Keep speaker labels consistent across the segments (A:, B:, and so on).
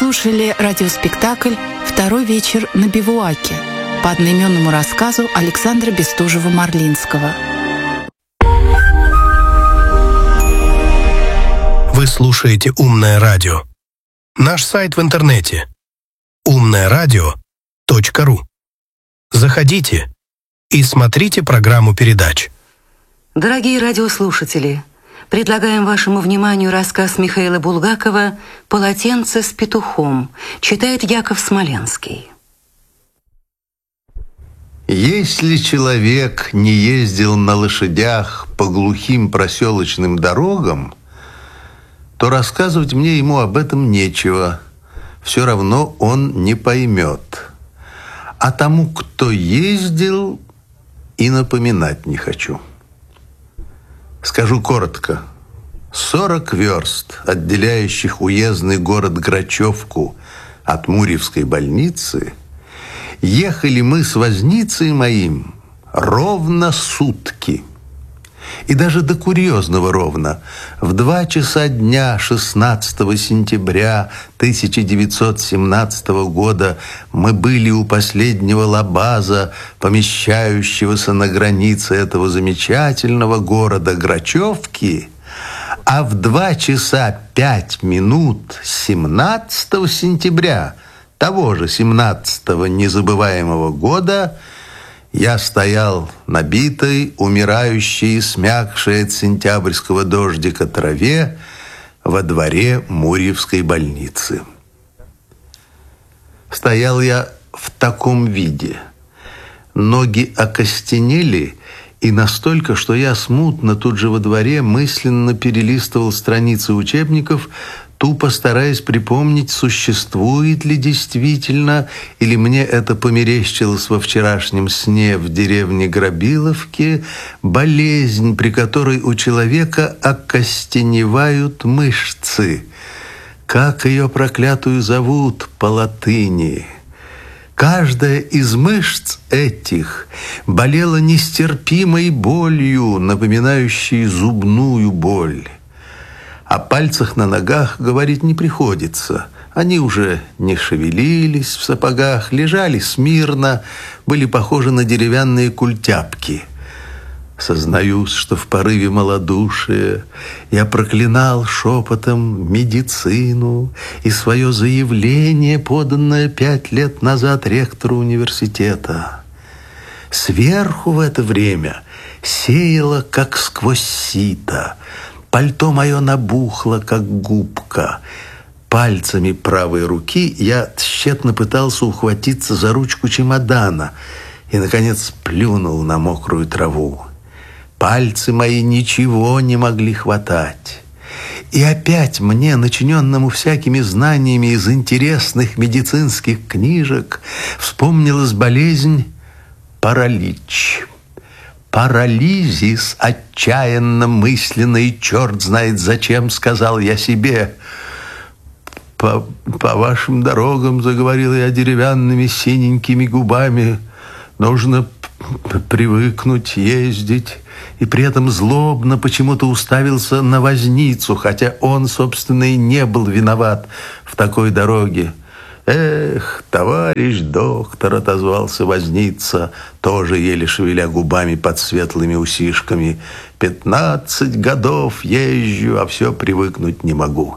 A: слушали радиоспектакль «Второй вечер на бивуаке» по одноименному рассказу Александра Бестужева-Марлинского.
B: Вы слушаете «Умное радио». Наш сайт в интернете умное-радио.ру. Заходите и смотрите программу передач.
C: Дорогие радиослушатели, предлагаем вашему вниманию рассказ Михаила Булгакова «Полотенце с петухом». Читает Яков Смоленский.
D: Если человек не ездил на лошадях по глухим проселочным дорогам, то рассказывать мне ему об этом нечего. Все равно он не поймет. А тому, кто ездил, и напоминать не хочу. Скажу коротко. 40 верст, отделяющих уездный город Грачевку от Мурьевской больницы, ехали мы с возницей моим ровно сутки. И даже до курьезного ровно. В 2 часа дня 16 сентября 1917 года мы были у последнего лабаза, помещающегося на границе этого замечательного города Грачевки, а в 2 часа 5 минут 17 сентября того же 17-го незабываемого года я стоял на битой, умирающей и смягшей от сентябрьского дождика траве во дворе Мурьевской больницы. Стоял я в таком виде. Ноги окостенели, и настолько, что я смутно тут же во дворе мысленно перелистывал страницы учебников, тупо стараясь припомнить, существует ли действительно, или мне это померещилось во вчерашнем сне в деревне Грабиловке, болезнь, при которой у человека окостеневают мышцы. Как ее проклятую зовут по латыни? Каждая из мышц этих болела нестерпимой болью, напоминающей зубную боль. О пальцах на ногах говорить не приходится. Они уже не шевелились в сапогах, лежали смирно, были похожи на деревянные культяпки. Сознаюсь, что в порыве малодушия я проклинал шепотом медицину и свое заявление, поданное 5 лет назад ректору университета. Сверху в это время сеяло, как сквозь сито. Пальто мое набухло, как губка. Пальцами правой руки я тщетно пытался ухватиться за ручку чемодана и, наконец, плюнул на мокрую траву. Пальцы мои ничего не могли хватать. И опять мне, начиненному всякими знаниями из интересных медицинских книжек, вспомнилась болезнь паралич. Парализис, отчаянно мысленно и черт знает зачем, сказал я себе. По вашим дорогам, заговорил я деревянными синенькими губами, нужно привыкнуть ездить. И при этом злобно почему-то уставился на возницу, хотя он, собственно, и не был виноват в такой дороге. «Эх, товарищ доктор», — отозвался возница, тоже еле шевеля губами под светлыми усишками, 15 годов езжу, а все привыкнуть не могу».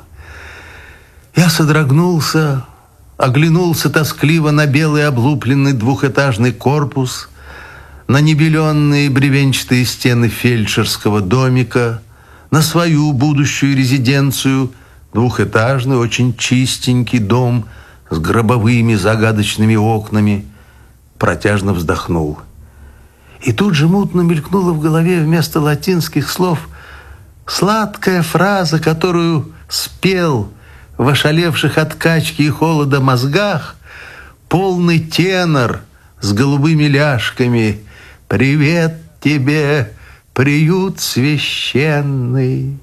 D: Я содрогнулся, оглянулся тоскливо на белый облупленный двухэтажный корпус, на небеленные бревенчатые стены фельдшерского домика, на свою будущую резиденцию, двухэтажный, очень чистенький дом с гробовыми загадочными окнами, протяжно вздохнул. И тут же мутно мелькнула в голове вместо латинских слов сладкая фраза, которую спел в ошалевших от качки и холода мозгах полный тенор с голубыми ляжками: «Привет тебе, приют священный».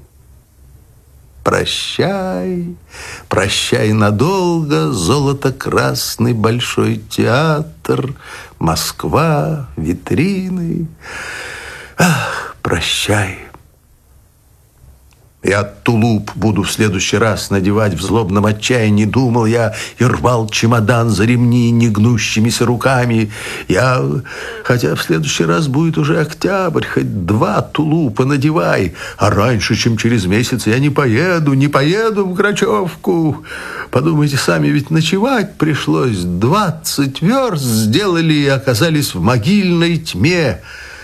D: Прощай, прощай надолго, золото-красный большой театр, Москва, витрины. Ах, прощай. Я тулуп буду в следующий раз надевать в злобном отчаянии, думал я, и рвал чемодан за ремни негнущимися руками. Хотя в следующий раз будет уже октябрь, хоть 2 тулупа надевай, а раньше, чем через месяц, я не поеду в Грачевку. Подумайте сами, ведь ночевать пришлось. 20 верст сделали и оказались в могильной тьме.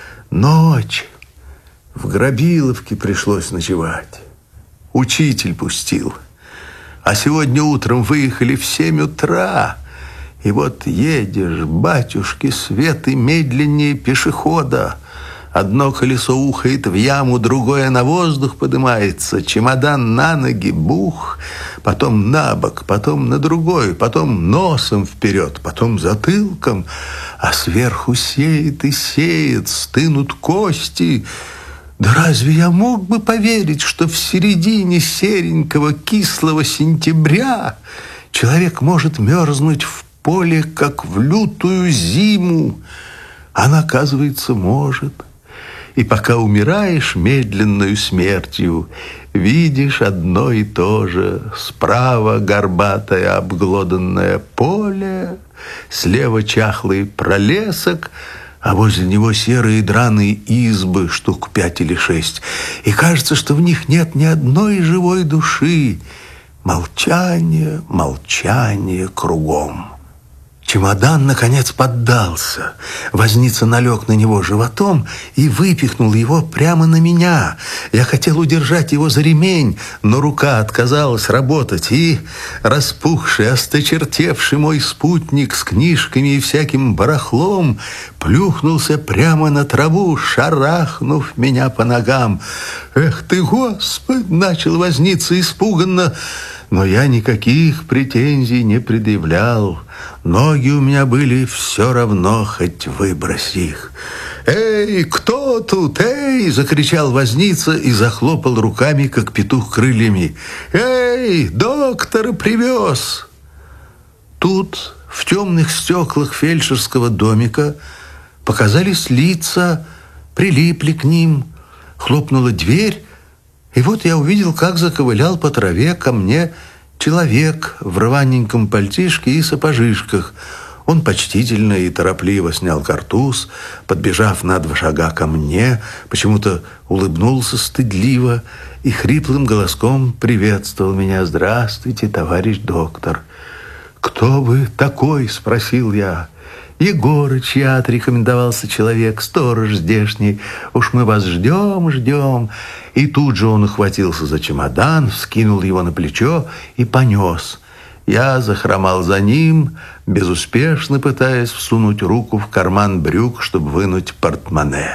D: Ночь. В Грабиловке пришлось ночевать. Учитель пустил. А сегодня утром выехали в 7 утра. И вот едешь, батюшки, свет и медленнее пешехода. Одно колесо ухает в яму, другое на воздух поднимается. Чемодан на ноги, бух, потом на бок, потом на другой, потом носом вперед, потом затылком. А сверху сеет и сеет, стынут кости. Да разве я мог бы поверить, что в середине серенького кислого сентября человек может мерзнуть в поле, как в лютую зиму? Она, оказывается, может. И пока умираешь медленную смертью, видишь одно и то же. Справа горбатое обглоданное поле, слева чахлый пролесок, а возле него серые драные избы, штук 5 или 6. И кажется, что в них нет ни одной живой души. Молчание, молчание кругом. Чемодан, наконец, поддался. Возница налег на него животом и выпихнул его прямо на меня. Я хотел удержать его за ремень, но рука отказалась работать, и распухший, осточертевший мой спутник с книжками и всяким барахлом плюхнулся прямо на траву, шарахнув меня по ногам. «Эх ты, Господи!» — начал возница испуганно. Но я никаких претензий не предъявлял. Ноги у меня были все равно, хоть выбрось их. «Эй, кто тут? Эй!» — закричал возница и захлопал руками, как петух крыльями. «Эй, доктора привез!» Тут в темных стеклах фельдшерского домика показались лица, прилипли к ним. Хлопнула дверь, и вот я увидел, как заковылял по траве ко мне человек в рваненьком пальтишке и сапожишках. Он почтительно и торопливо снял картуз, подбежав на 2 шага ко мне, почему-то улыбнулся стыдливо и хриплым голоском приветствовал меня. «Здравствуйте, товарищ доктор». «Кто вы такой?» — спросил я. «Егорыч, я», — отрекомендовался человек, — «сторож здешний. Уж мы вас ждем». И тут же он ухватился за чемодан, вскинул его на плечо и понес. Я захромал за ним, безуспешно пытаясь всунуть руку в карман брюк, чтобы вынуть портмоне.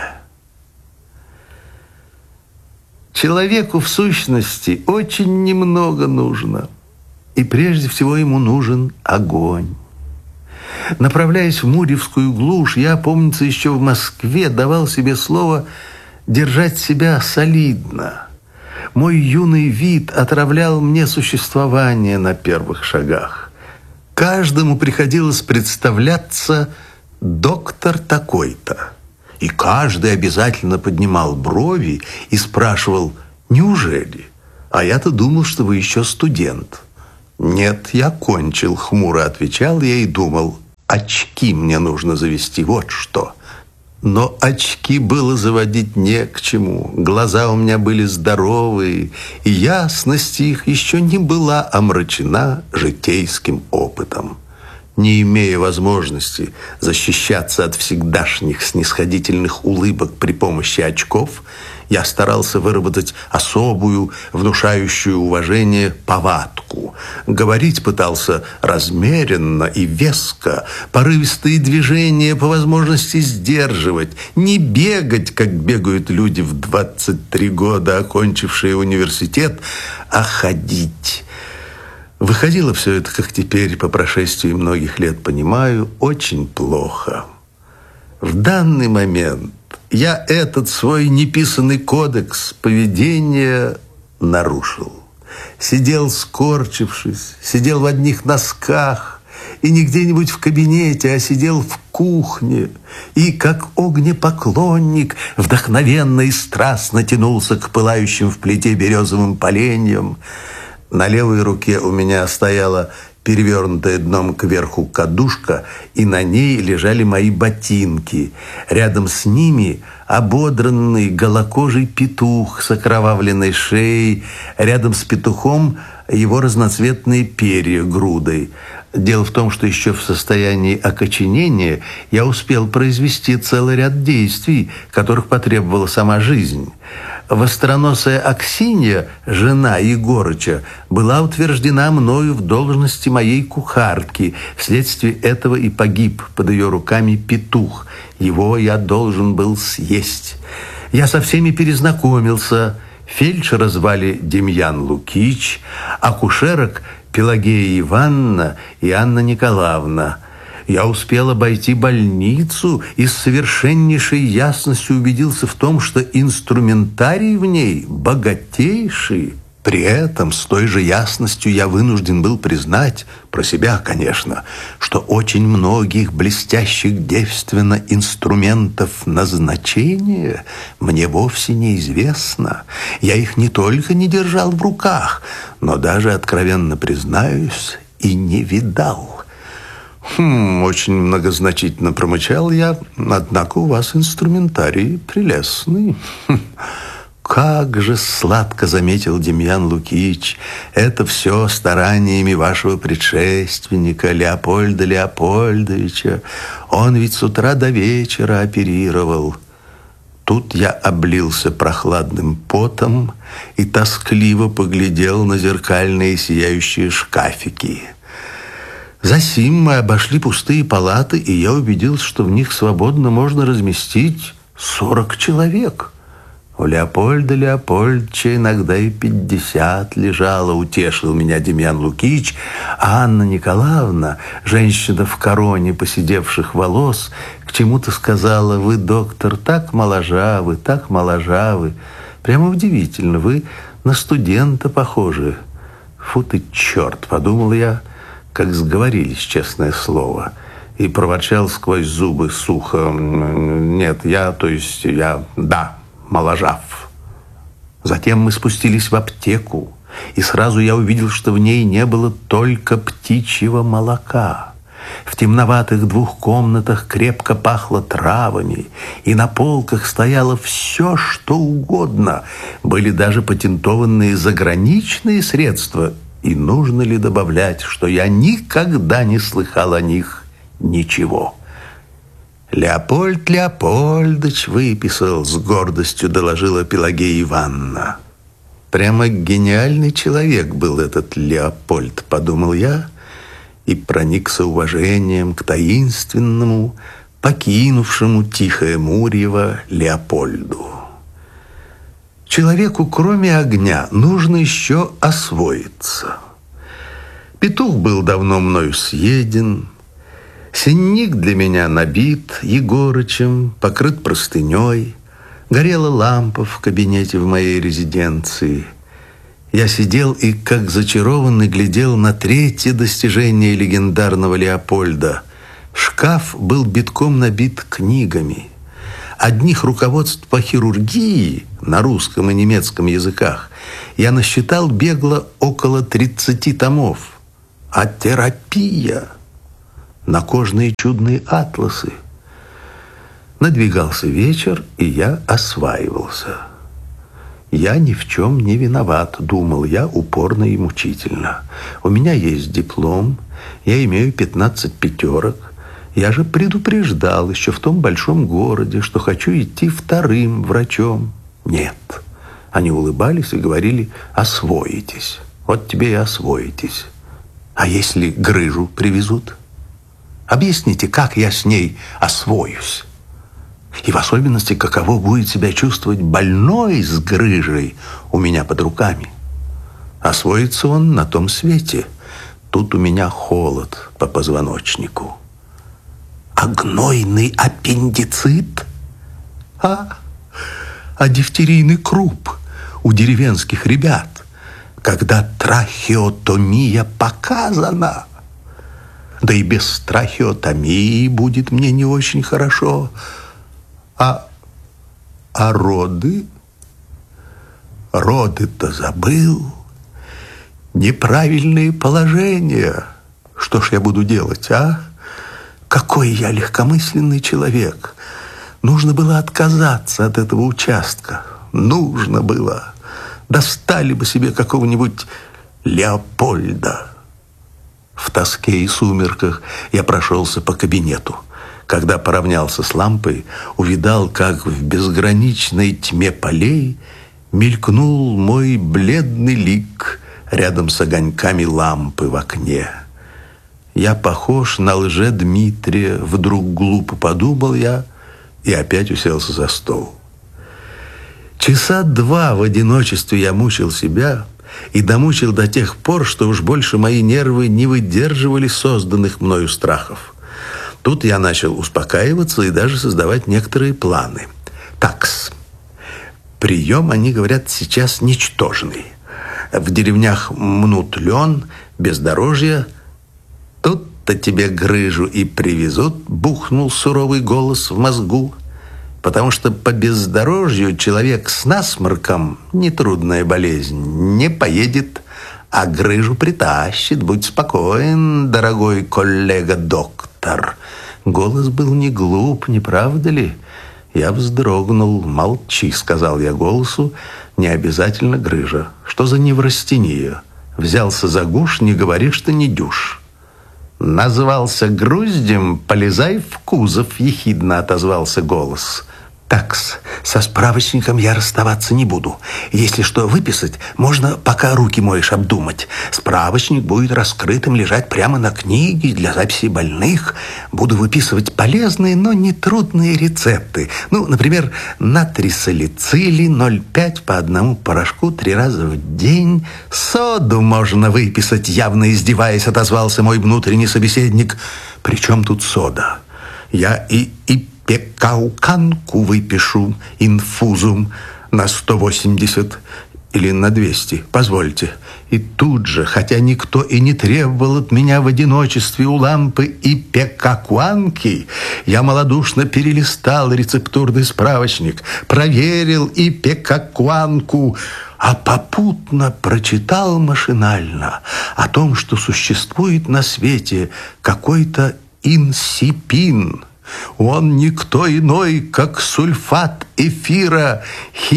D: Человеку, в сущности, очень немного нужно. И прежде всего ему нужен огонь. Направляясь в Мурьевскую глушь, я, помнится, еще в Москве давал себе слово держать себя солидно. Мой юный вид отравлял мне существование на первых шагах. Каждому приходилось представляться «доктор такой-то». И каждый обязательно поднимал брови и спрашивал «неужели? А я-то думал, что вы еще студент». «Нет, я кончил», — хмуро отвечал я и думал, очки мне нужно завести, вот что. Но очки было заводить не к чему. Глаза у меня были здоровые, и ясность их еще не была омрачена житейским опытом. Не имея возможности защищаться от всегдашних снисходительных улыбок при помощи очков, я старался выработать особую, внушающую уважение повадку. Говорить пытался размеренно и веско, порывистые движения по возможности сдерживать, не бегать, как бегают люди в 23 года, окончившие университет, а ходить. Выходило все это, как теперь, по прошествии многих лет понимаю, очень плохо. В данный момент я этот свой неписанный кодекс поведения нарушил. Сидел скорчившись, сидел в одних носках, и не где-нибудь в кабинете, а сидел в кухне, и, как огнепоклонник, вдохновенно и страстно тянулся к пылающим в плите березовым поленьям. На левой руке у меня стояла перевернутая дном кверху кадушка, и на ней лежали мои ботинки. Рядом с ними ободранный голокожий петух с окровавленной шеей, рядом с петухом его разноцветные перья грудой. Дело в том, что еще в состоянии окоченения я успел произвести целый ряд действий, которых потребовала сама жизнь. Востроносая Аксинья, жена Егорыча, была утверждена мною в должности моей кухарки. Вследствие этого и погиб под ее руками петух. Его я должен был съесть. Я со всеми перезнакомился. Фельдшера звали Демьян Лукич, акушерок Пелагея Ивановна и Анна Николаевна. Я успел обойти больницу и с совершеннейшей ясностью убедился в том, что инструментарий в ней богатейший. При этом с той же ясностью я вынужден был признать, про себя, конечно, что очень многих блестящих девственно инструментов назначения мне вовсе неизвестно. Я их не только не держал в руках, но даже, откровенно признаюсь, и не видал. Очень многозначительно промычал я, однако у вас инструментарий прелестный. Как же сладко, заметил Демьян Лукич, это все стараниями вашего предшественника Леопольда Леопольдовича. Он ведь с утра до вечера оперировал. Тут я облился прохладным потом и тоскливо поглядел на зеркальные сияющие шкафики. Засим мы обошли пустые палаты, и я убедился, что в них свободно можно разместить 40 человек. У Леопольда Леопольдовича иногда и 50 лежало, утешил меня Демьян Лукич, а Анна Николаевна, женщина в короне поседевших волос, к чему-то сказала: «Вы, доктор, так моложавы, так моложавы. Прямо удивительно, вы на студента похожи». «Фу ты, черт!» — подумал я, как сговорились, честное слово, и проворчал сквозь зубы сухо: «Нет, я, да, моложав». Затем мы спустились в аптеку, и сразу я увидел, что в ней не было только птичьего молока. В темноватых 2 комнатах крепко пахло травами, и на полках стояло все, что угодно. Были даже патентованные заграничные средства. И нужно ли добавлять, что я никогда не слыхал о них ничего? «Леопольд Леопольдович выписал», — с гордостью доложила Пелагея Ивановна. «Прямо гениальный человек был этот Леопольд», — подумал я, и проникся уважением к таинственному, покинувшему тихое Мурьево Леопольду. Человеку, кроме огня, нужно еще освоиться. Петух был давно мною съеден, сенник для меня набит Егорычем, покрыт простыней, горела лампа в кабинете в моей резиденции. Я сидел и, как зачарованный, глядел на 3-е достижение легендарного Леопольда. Шкаф был битком набит книгами. Одних руководств по хирургии на русском и немецком языках я насчитал бегло около 30 томов. А терапия, накожные чудные атласы. Надвигался вечер, и я осваивался. Я ни в чем не виноват, думал я упорно и мучительно. У меня есть диплом, я имею 15 пятерок. Я же предупреждал еще в том большом городе, что хочу идти 2-м врачом. Нет. Они улыбались и говорили: освоитесь. Вот тебе и освоитесь. А если грыжу привезут? Объясните, как я с ней освоюсь? И в особенности, каково будет себя чувствовать больной с грыжей у меня под руками? Освоится он на том свете. Тут у меня холод по позвоночнику. А гнойный аппендицит? А дифтерийный круп у деревенских ребят, когда трахеотомия показана? Да и без трахеотомии будет мне не очень хорошо. А роды? Роды-то забыл. Неправильные положения. Что ж я буду делать, а? Какой я легкомысленный человек. Нужно было отказаться от этого участка. Нужно было. Достали бы себе какого-нибудь Леопольда. В тоске и сумерках я прошелся по кабинету. Когда поравнялся с лампой, увидал, как в безграничной тьме полей мелькнул мой бледный лик рядом с огоньками лампы в окне. Я похож на Лже-Дмитрия, вдруг глупо подумал я и опять уселся за стол. Часа 2 в одиночестве я мучил себя и домучил до тех пор, что уж больше мои нервы не выдерживали созданных мною страхов. Тут я начал успокаиваться и даже создавать некоторые планы. Такс. Прием, они говорят, сейчас ничтожный. В деревнях мнут лен, бездорожье. Тут-то тебе грыжу и привезут, бухнул суровый голос в мозгу. Потому что по бездорожью человек с насморком, нетрудная болезнь, не поедет, а грыжу притащит. Будь спокоен, дорогой коллега-доктор. Голос был не глуп, не правда ли? Я вздрогнул. «Молчи», — сказал я голосу, — «не обязательно грыжа. Что за неврастения? Взялся за гуш, не говори, что не дюж». «Назвался груздем, полезай в кузов», — ехидно отозвался голос. «Такс, со справочником я расставаться не буду. Если что выписать, можно, пока руки моешь, обдумать. Справочник будет раскрытым лежать прямо на книге для записи больных. Буду выписывать полезные, но нетрудные рецепты. Ну, например, натрий салицилий 0,5 по 1 порошку 3 раза в день. Соду можно выписать», явно издеваясь, отозвался мой внутренний собеседник. «При чем тут сода? Я и пекауканку выпишу, инфузум на 180 или на 200, позвольте». И тут же, хотя никто и не требовал от меня в одиночестве у лампы и пекакуанки, я малодушно перелистал рецептурный справочник, проверил и пекакуанку, а попутно прочитал машинально о том, что существует на свете какой-то инсипин. Он никто иной, как сульфат эфира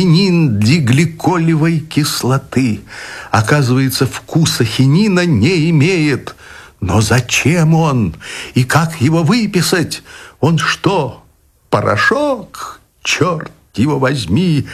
D: хинин-дигликолевой кислоты. Оказывается, вкуса хинина не имеет. Но зачем он? И как его выписать? Он что, порошок? Черт его возьми!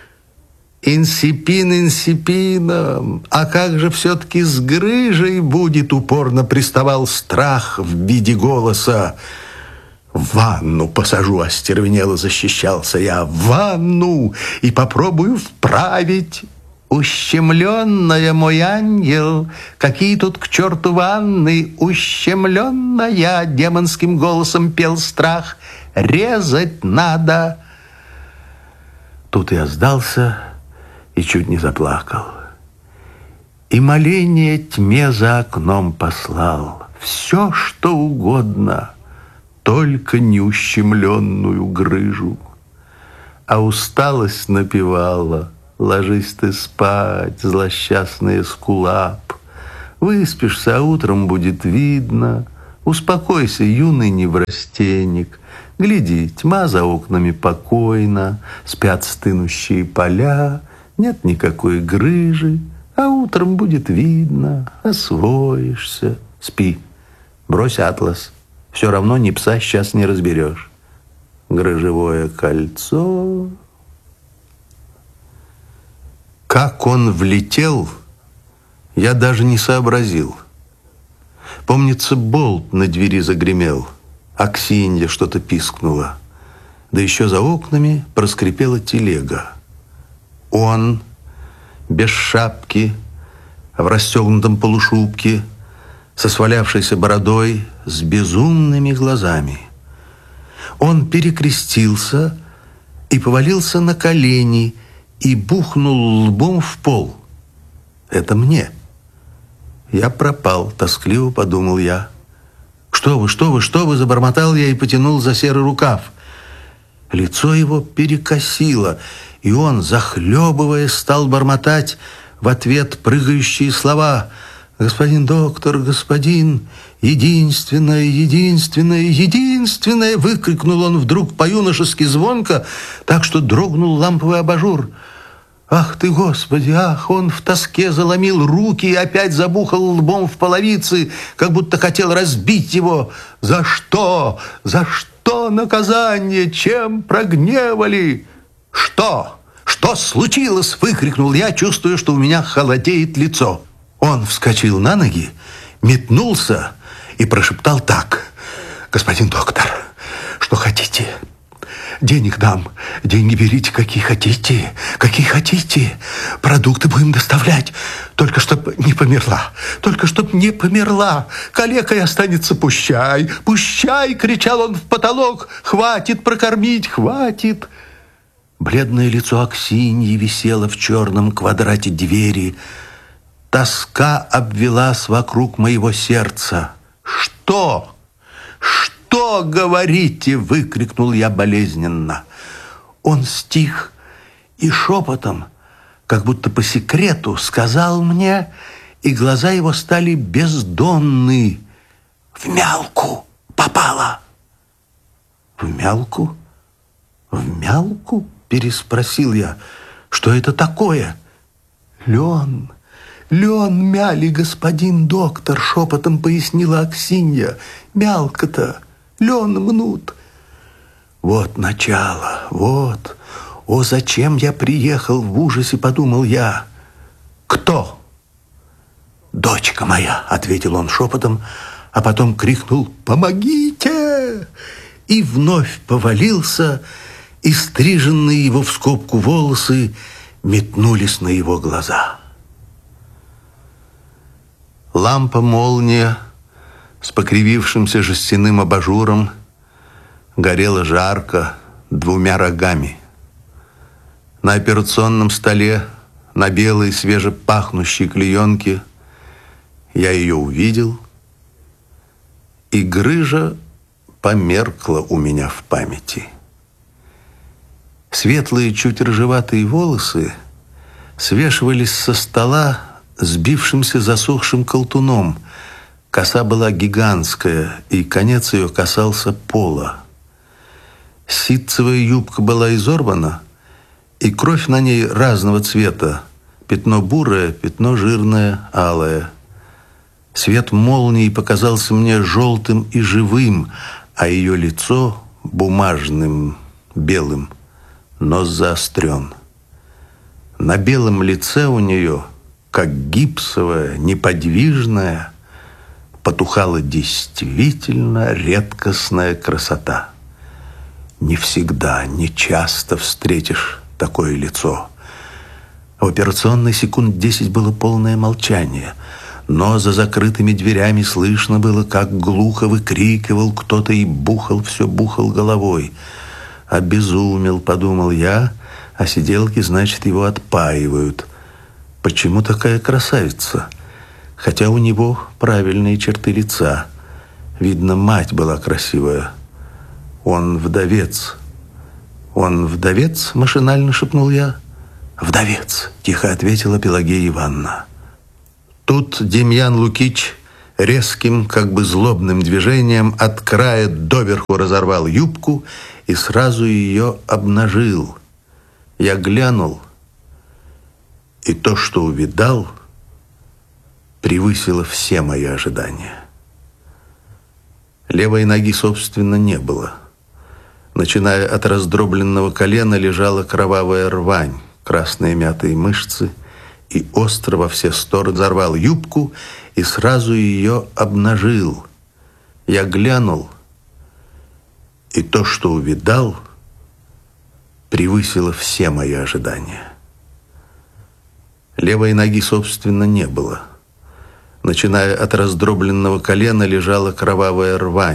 D: Инсипин инсипином. А как же все-таки с грыжей будет? Упорно приставал страх в виде голоса. «В ванну посажу», — остервенело защищался я. «В ванну и попробую вправить». «Ущемленная, мой ангел, какие тут к черту ванны, ущемленная», — демонским голосом пел страх. «Резать надо». Тут я сдался и чуть не заплакал. И моление тьме за окном послал. Все, что угодно, только не ущемленную грыжу. А усталость напевала: «Ложись ты спать, злосчастный эскулап. Выспишься, а утром будет видно. Успокойся, юный неврастенник. Гляди, тьма за окнами покойна, спят стынущие поля, нет никакой грыжи, а утром будет видно, освоишься. Спи, брось атлас. Все равно ни пса сейчас не разберешь. Грыжевое кольцо». Как он влетел, я даже не сообразил. Помнится, болт на двери загремел, Аксинья что-то пискнула. Да еще за окнами проскрипела телега. Он, без шапки, в расстегнутом полушубке, со свалявшейся бородой, с безумными глазами. Он перекрестился и повалился на колени и бухнул лбом в пол. Это мне. Я пропал, тоскливо подумал я. что вы!» забормотал я и потянул за серый рукав. Лицо его перекосило, и он, захлебываясь, стал бормотать в ответ прыгающие слова: «Господин доктор, господин, единственное, выкрикнул он вдруг по-юношески звонко, так что дрогнул ламповый абажур. «Ах ты, Господи, ах!» Он в тоске заломил руки и опять забухал лбом в половицы, как будто хотел разбить его. «За что? За что наказание? Чем прогневали?» «Что? Что случилось?» — выкрикнул я, чувствуя, что у меня холодеет лицо. Он вскочил на ноги, метнулся и прошептал так: «Господин доктор, что хотите? Денег дам, деньги берите, какие хотите. Продукты будем доставлять, только чтоб не померла, калекой останется, пущай!» кричал он в потолок. «Хватит прокормить, хватит!» Бледное лицо Аксиньи висело в черном квадрате двери. Тоска обвелась вокруг моего сердца. «Что? Что говорите?» — выкрикнул я болезненно. Он стих и шепотом, как будто по секрету, сказал мне, и глаза его стали бездонны: «В мялку попала». «В мялку? В мялку?» — переспросил я. «Что это такое?» «Лен мяли, господин доктор», — шепотом пояснила Аксинья. «Мялка-то, лен мнут». Вот начало, вот. О, зачем я приехал, в ужасе подумал я. «Кто?» «Дочка моя», — ответил он шепотом, а потом крикнул: «Помогите!» И вновь повалился, и стриженные его в скобку волосы метнулись на его глаза. Лампа-молния с покривившимся жестяным абажуром горела жарко двумя рогами. На операционном столе, на белой свежепахнущей клеенке, я ее увидел, и грыжа померкла у меня в памяти. Светлые, чуть рыжеватые волосы свешивались со стола сбившимся засохшим колтуном. Коса была гигантская, и конец ее касался пола. Ситцевая юбка была изорвана, и кровь на ней разного цвета: пятно бурое, пятно жирное, алое. Свет молнии показался мне желтым и живым, а ее лицо бумажным, белым, нос заострен. На белом лице у нее, как гипсовая, неподвижная, потухала действительно редкостная красота. Не всегда, не часто встретишь такое лицо. В операционной секунд 10 было полное молчание, но за закрытыми дверями слышно было, как глухо выкрикивал кто-то и все бухал головой. «Обезумел», — подумал я, а сиделки, значит, его отпаивают. Почему такая красавица? Хотя у него правильные черты лица. Видно, мать была красивая. Он вдовец. «Он вдовец?» — машинально шепнул я. «Вдовец», — тихо ответила Пелагея Ивановна. Тут Демьян Лукич резким, как бы злобным движением от края доверху разорвал юбку и сразу ее обнажил. Я глянул, и то, что увидал, превысило все мои ожидания. Левой ноги, собственно, не было. Начиная от раздробленного колена лежала кровавая рвань, красные мятые мышцы, и остро во все стороны взорвал юбку и сразу ее обнажил. Я глянул, и то, что увидал, превысило все мои ожидания. Левой ноги, собственно, не было. Начиная от раздробленного колена лежала кровавая рвань.